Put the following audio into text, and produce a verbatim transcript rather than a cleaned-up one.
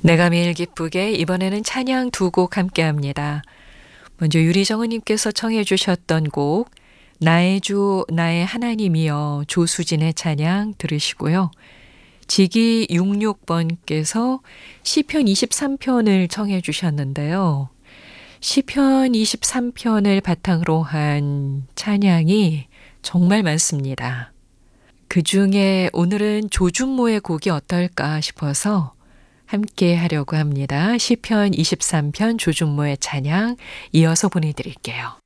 내가 매일 기쁘게 이번에는 찬양 두 곡 함께합니다. 먼저 유리정은님께서 청해 주셨던 곡 나의 주 나의 하나님이여 조수진의 찬양 들으시고요. 지기 육십육 번께서 시편 이십삼 편을 청해 주셨는데요. 시편 이십삼 편을 바탕으로 한 찬양이 정말 많습니다. 그 중에 오늘은 조준모의 곡이 어떨까 싶어서 함께 하려고 합니다. 시편 이십삼 편 조준모의 찬양 이어서 보내드릴게요.